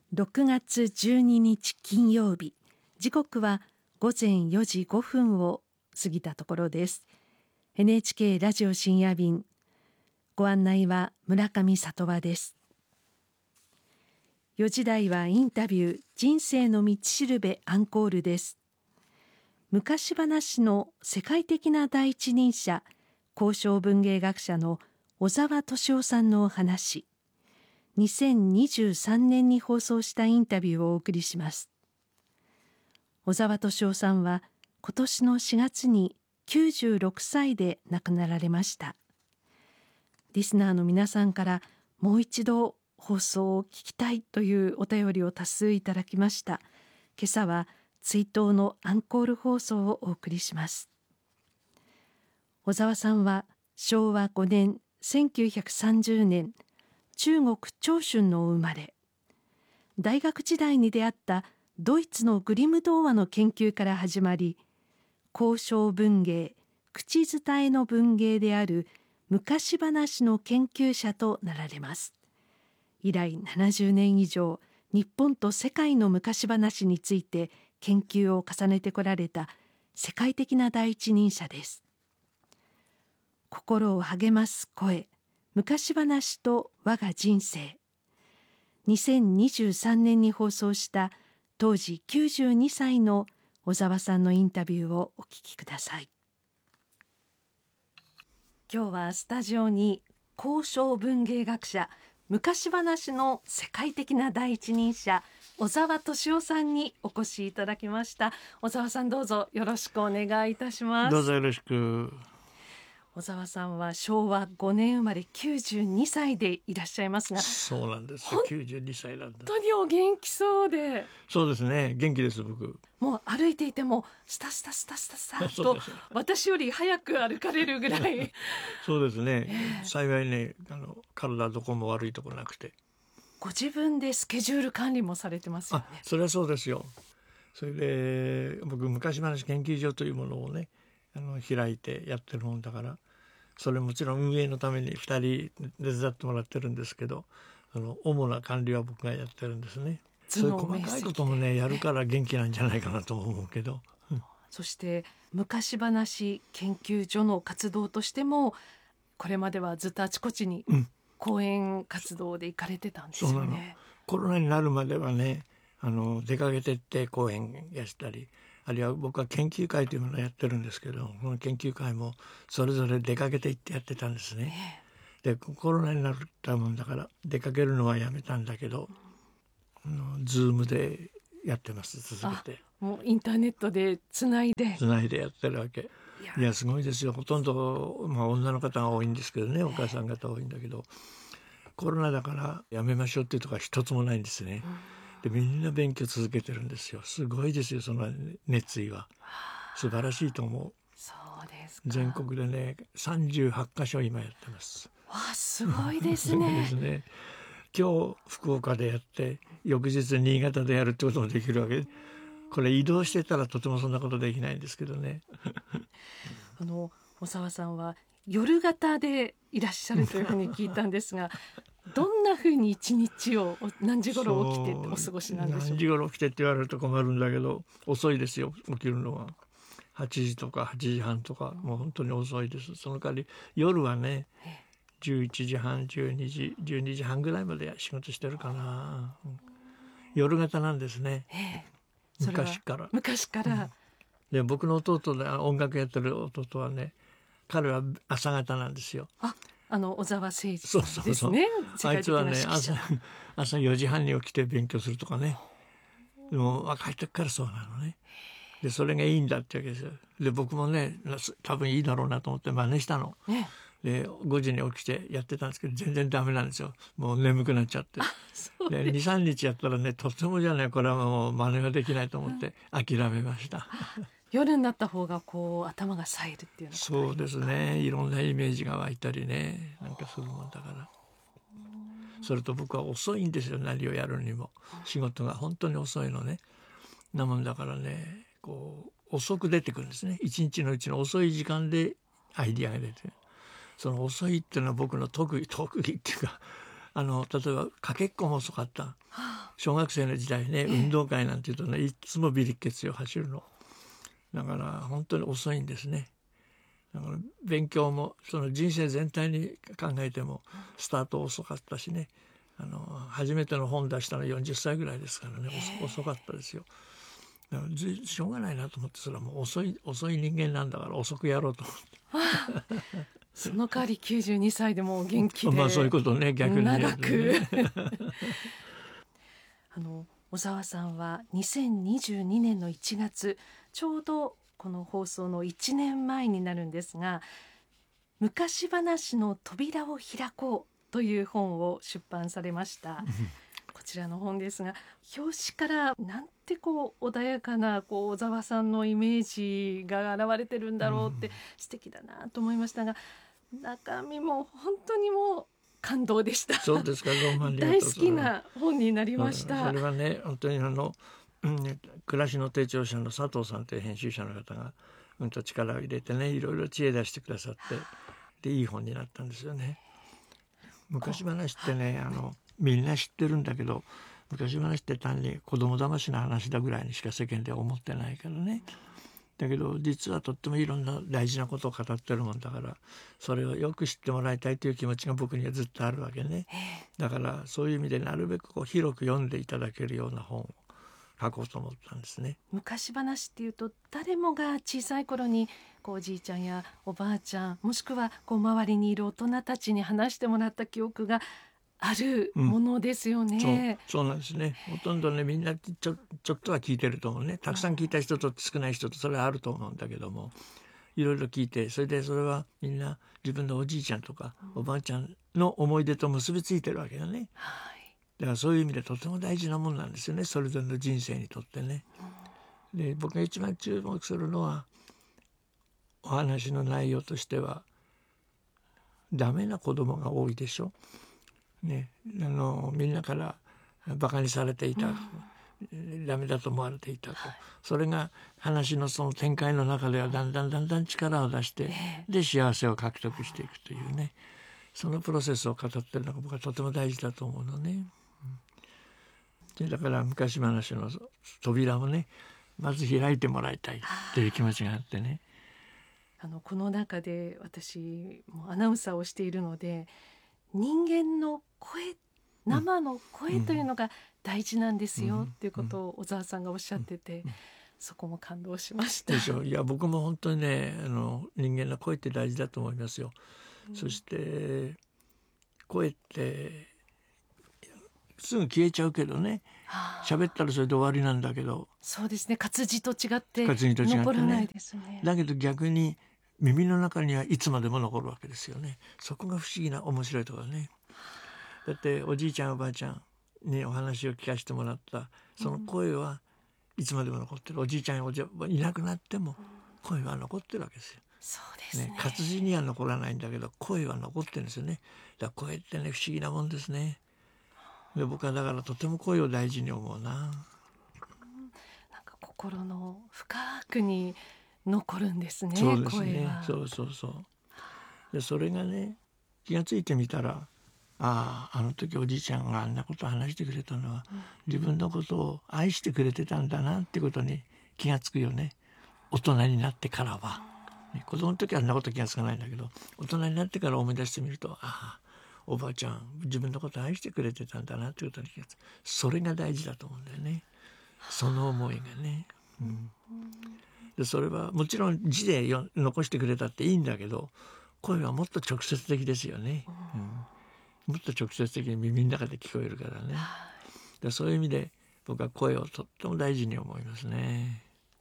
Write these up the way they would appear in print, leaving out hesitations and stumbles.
6月12日金曜日、時刻は午前4時5分を過ぎたところです。 NHK ラジオ深夜便、ご案内は村上里和です。4時台はインタビュー、人生の道しるべアンコールです。昔話の世界的な第一人者、口承文芸学者の小沢敏夫さんのお話、2023年に放送したインタビューをお送りします。小沢敏夫さんは今年の4月に96歳で亡くなられました。リスナーの皆さんからもう一度放送を聞きたいというお便りを多数いただきました。今朝は追悼のアンコール放送をお送りします。小沢さんは昭和5年1930年中国長春の生まれ、大学時代に出会ったドイツのグリム童話の研究から始まり、口承文芸、口伝えの文芸である昔話の研究者となられます。以来70年以上、日本と世界の昔話について研究を重ねてこられた世界的な第一人者です。心を励ます声、昔話と我が人生。2023年に放送した当時92歳の小沢さんのインタビューをお聞きください。今日はスタジオに口承文芸学者、昔話の世界的な第一人者、小沢敏夫さんにお越しいただきました。小沢さん、どうぞよろしくお願いいたします。 どうぞよろしく。 小沢さんは昭和5年生まれ92歳でいらっしゃいますが、 そうなんです。92歳なんだ。 本当にお元気そうで。 そうですね、元気です僕。 もう歩いていてもスタスタスタスタスタと私より早く歩かれるぐらいそうですね、幸いね、体どこも悪いとこなくて。 ご自分でスケジュール管理もされてますよね。 それはそうですよ。それで僕昔話研究所というものをね開いてやってるもんだから、それもちろん運営のために2人手伝ってもらってるんですけど、主な管理は僕がやってるんですね。そういう細かいこともねやるから元気なんじゃないかなと思うけど、 そして昔話研究所の活動としてもこれまではずっとあちこちに講演活動で行かれてたんですよね。 そうなの。コロナになるまではね出かけてって講演やしたり、あるいは僕は研究会というものをやってるんですけど、この研究会もそれぞれ出かけて行ってやってたんですね。でコロナになったもんだから出かけるのはやめたんだけど、ズームでやってます。続けてもうインターネットでつないでやってるわけ。いやすごいですよ。ほとんど、女の方が多いんですけどね、お母さん方多いんだけど、コロナだからやめましょうっていうところは一つもないんですね。でみんな勉強続けてるんですよ。すごいですよ、その熱意は。素晴らしいと思う。 そうですか。 全国でね38カ所今やってます。 わあ、すごいですね。 すごいですね。今日福岡でやって翌日新潟でやるってこともできるわけで、これ移動してたらとてもそんなことできないんですけどね。 小沢さんは夜型でいらっしゃるというふうに聞いたんですがどんなふうに一日を何時頃起きてお過ごしなんでしょうか。 何時頃起きてって言われると困るんだけど、遅いですよ起きるのは。8時とか8時半とか、もう本当に遅いです。その代わり夜はね11時半12時半ぐらいまで仕事してるかな、夜型なんですね、昔から、で僕の弟で音楽やってる弟はね、彼は朝型なんですよ。 小沢誠二さんですね。 あいつはね朝4時半に起きて勉強するとかね。でも若い時からそうなのね。でそれがいいんだってわけですよ。で僕もね多分いいだろうなと思って真似したの、で5時に起きてやってたんですけど全然ダメなんですよ。もう眠くなっちゃって。で 2,3 日やったらね、とてもじゃない、これはもう真似ができないと思って諦めました夜になった方が頭が冴えるっていうの。 そうですね、いろんなイメージが湧いたりね、なんかするもんだから。それと僕は遅いんですよ、何をやるにも。仕事が本当に遅いのね。なもんだからね、遅く出てくるんですね。一日のうちの遅い時間でアイディアが出て、その遅いっていうのは僕の特技っていうか、例えばかけっこも遅かった。 小学生の時代ね、運動会なんていうとね、いつもビリッケツよ走るの。だから本当に遅いんですね。だから勉強もその人生全体に考えてもスタート遅かったしね、初めての本出したの40歳ぐらいですからね、遅かったですよ。だからしょうがないなと思って、それはもう遅い人間なんだから遅くやろうと思って。 その代わり92歳でも元気で、 まあそういうことね、逆に言う長とね。 く小沢さんは2022年の1月、ちょうどこの放送の1年前になるんですが、昔話の扉を開こうという本を出版されました。こちらの本ですが、表紙からなんて穏やかな小沢さんのイメージが現れてるんだろうって素敵だなと思いましたが、中身も本当にもう感動でした。 そうですか、どうもありがとう。 大好きな本になりました。 それはね、本当に暮らしの手帳者の佐藤さんという編集者の方が力を入れてね、いろいろ知恵出してくださって、でいい本になったんですよね。昔話ってね、みんな知ってるんだけど、昔話って単に子供騙しの話だぐらいにしか世間では思ってないからね。だけど実はとってもいろんな大事なことを語ってるもんだから、それをよく知ってもらいたいという気持ちが僕にはずっとあるわけね。だからそういう意味でなるべく広く読んでいただけるような本を書こうと思ったんですね。 昔話っていうと、誰もが小さい頃におじいちゃんやおばあちゃん、もしくは周りにいる大人たちに話してもらった記憶があるものですよね。 そうなんですね。ほとんどね、みんなちょっとは聞いてると思うね。たくさん聞いた人と少ない人とそれはあると思うんだけども、いろいろ聞いて、それはみんな自分のおじいちゃんとかおばあちゃんの思い出と結びついてるわけよね。だからそういう意味でとても大事なもんなんですよね、それぞれの人生にとってね。で、僕が一番注目するのは、お話の内容としてはダメな子供が多いでしょ、ね、みんなからバカにされていた、ダメだと思われていたと、それが話のその展開の中ではだんだん力を出して、で幸せを獲得していくというね、そのプロセスを語ってるのが僕はとても大事だと思うのね。でだから昔話の扉をね、まず開いてもらいたいという気持ちがあってね。 この中で私もアナウンサーをしているので、人間の声、生の声というのが大事なんですよっていうことを小沢さんがおっしゃってて、そこも感動しました。 でしょ。いや僕も本当にね、人間の声って大事だと思いますよ。そして声ってすぐ消えちゃうけどね、喋ったらそれで終わりなんだけど、 そうですね、活字と違ってね、 残らないですね。 だけど逆に耳の中にはいつまでも残るわけですよね。そこが不思議な面白いところね。だっておじいちゃんおばあちゃんにお話を聞かせてもらったその声はいつまでも残ってる。おじいちゃんおじいいなくなっても声は残ってるわけですよ。 そうですね。 活字には残らないんだけど声は残ってるんですよね。だから声ってね、不思議なもんですね。で僕はだからとても声を大事に思うな。 なんか心の深くに残るんですね。 そうですね。 声は。 でそれがね、気がついてみたら、あの時おじいちゃんがあんなことを話してくれたのは、自分のことを愛してくれてたんだなってことに気がつくよね。大人になってからは、子供の時はあんなこと気がつかないんだけど、大人になってから思い出してみると、おばあちゃん自分のことを愛してくれてたんだなってことに気がつく。それが大事だと思うんだよね、その思いがね。でそれはもちろん字で残してくれたっていいんだけど、声はもっと直接的ですよね。もっと直接的に耳の中で聞こえるからね。でそういう意味で僕は声をとっても大事に思いますね。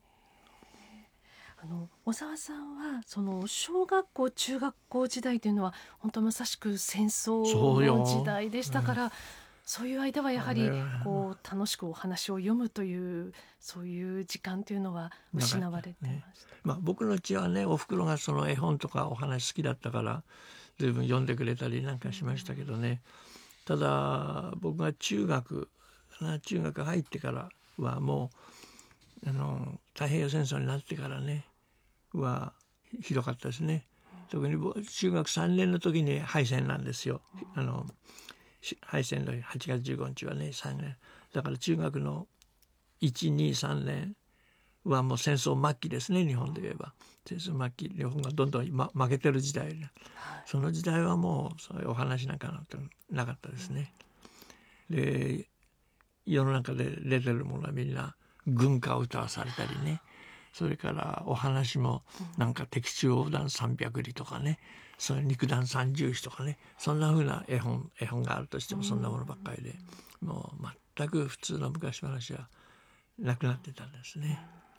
小沢さんはその小学校中学校時代というのは本当まさしく戦争の時代でしたから、そういう間はやはり楽しくお話を読むというそういう時間というのは失われてました。 僕のうちはね、おふくろがその絵本とかお話好きだったから随分読んでくれたりなんかしましたけどね。ただ僕が中学入ってからはもう太平洋戦争になってからねはひどかったですね。特に中学3年の時に敗戦なんですよ。 敗戦の8月15日はね3年だから中学の123年はもう戦争末期ですね。日本で言えば戦争末期、日本がどんどん、負けてる時代で、その時代はもうそういうお話なんかなかったですね。で世の中で出てるものはみんな軍歌を歌わされたりね、それからお話もなんか敵中横断300里とかね、それ肉弾30日とかね、そんな風な絵本があるとしてもそんなものばっかりで、もう全く普通の昔話はなくなってたんですね。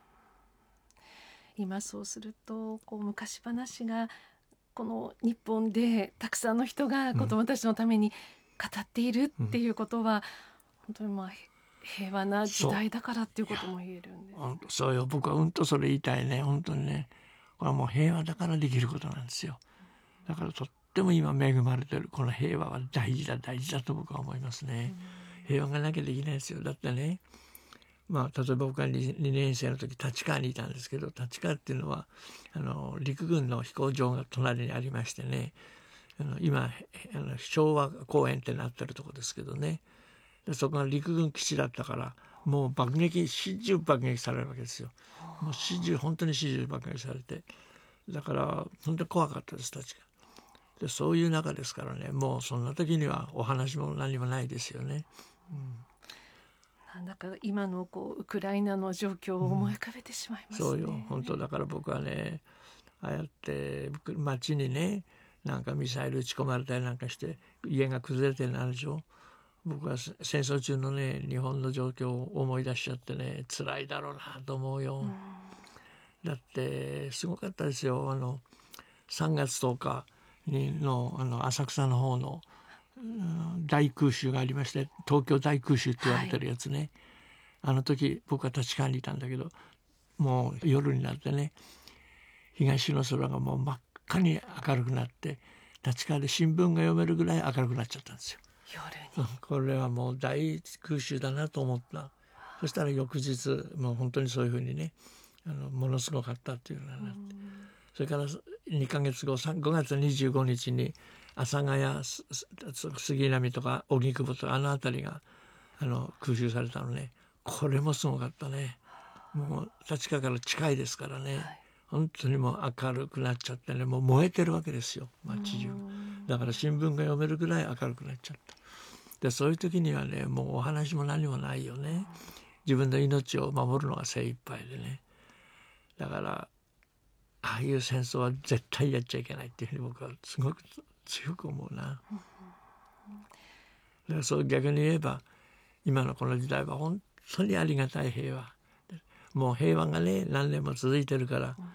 今そうするとこう昔話がこの日本でたくさんの人が子どもたちのために語っているっていうことは、本当に平和な時代だからっていうことも言えるんです。 そうよ、僕はそれ言いたいね。本当にね、これはもう平和だからできることなんですよ。だからとっても今恵まれてるこの平和は大事だと僕は思いますね。平和がなきゃできないですよ。だってね、例えば僕が 2年生の時立川にいたんですけど、立川っていうのは陸軍の飛行場が隣にありましてね、今昭和公園ってなってるとこですけどね、でそこが陸軍基地だったからもう始終爆撃されるわけですよ。もう本当に始終爆撃されて、だから本当に怖かったです立川で。そういう中ですからね、もうそんな時にはお話も何もないですよね。 なんだか今のウクライナの状況を思い浮かべてしまいますね。 そうよ、本当だから僕はね、ああやって街にねなんかミサイル撃ち込まれたりなんかして家が崩れてなるでしょ。僕は戦争中のね日本の状況を思い出しちゃってね、辛いだろうなと思うよ。だってすごかったですよ。3月10日の浅草の方の大空襲がありまして、東京大空襲って言われてるやつね、あの時僕は立川にいたんだけど、もう夜になってね東の空がもう真っ赤に明るくなって立川で新聞が読めるぐらい明るくなっちゃったんですよ。 夜に、 これはもう大空襲だなと思った。そしたら翌日もう本当にそういうふうにねものすごかったっていうのがなって、それから2ヶ月後5月25日に阿佐ヶ谷杉並とか荻窪とかあの辺りが空襲されたのね。これもすごかったね。もう立川から近いですからね、本当にもう明るくなっちゃってね、もう燃えてるわけですよ街中。だから新聞が読めるぐらい明るくなっちゃった。でそういう時にはねもうお話も何もないよね。自分の命を守るのが精一杯でね。だからああいう戦争は絶対やっちゃいけないっていうふうに僕はすごく強く思うな。だからそう逆に言えば今のこの時代は本当にありがたい平和。もう平和がね何年も続いてるから